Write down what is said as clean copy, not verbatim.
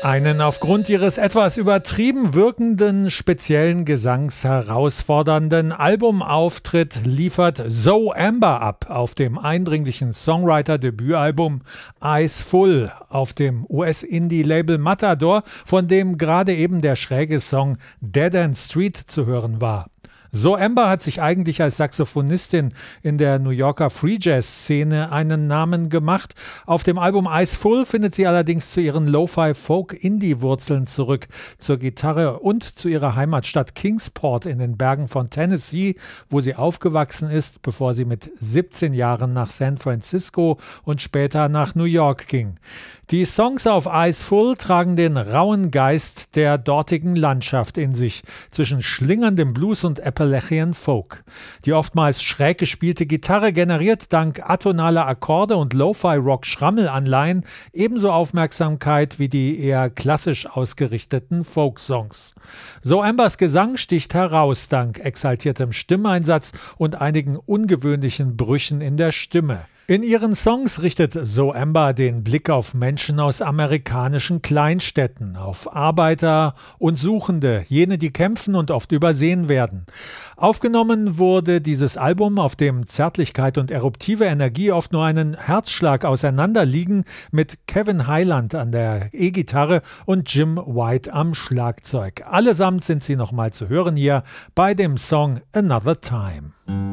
Einen aufgrund ihres etwas übertrieben wirkenden, speziellen Gesangs herausfordernden Albumauftritt liefert Zoe Amber ab auf dem eindringlichen Songwriter-Debütalbum Eyes Full auf dem US-Indie-Label Matador, von dem gerade eben der schräge Song Dead End Street zu hören war. Zoe Amber hat sich eigentlich als Saxophonistin in der New Yorker Free-Jazz-Szene einen Namen gemacht. Auf dem Album Eyes Full findet sie allerdings zu ihren Lo-Fi-Folk-Indie-Wurzeln zurück, zur Gitarre und zu ihrer Heimatstadt Kingsport in den Bergen von Tennessee, wo sie aufgewachsen ist, bevor sie mit 17 Jahren nach San Francisco und später nach New York ging. Die Songs auf Eyes Full tragen den rauen Geist der dortigen Landschaft in sich, zwischen schlingerndem Blues und Appalachian Folk. Die oftmals schräg gespielte Gitarre generiert dank atonaler Akkorde und Lo-Fi-Rock-Schrammelanleihen ebenso Aufmerksamkeit wie die eher klassisch ausgerichteten Folk-Songs. Zoe Ambers Gesang sticht heraus dank exaltiertem Stimmeinsatz und einigen ungewöhnlichen Brüchen in der Stimme. In ihren Songs richtet Zoe Amber den Blick auf Menschen aus amerikanischen Kleinstädten, auf Arbeiter und Suchende, jene, die kämpfen und oft übersehen werden. Aufgenommen wurde dieses Album, auf dem Zärtlichkeit und eruptive Energie oft nur einen Herzschlag auseinander liegen, mit Kevin Hyland an der E-Gitarre und Jim White am Schlagzeug. Allesamt sind sie nochmal zu hören hier bei dem Song Another Time.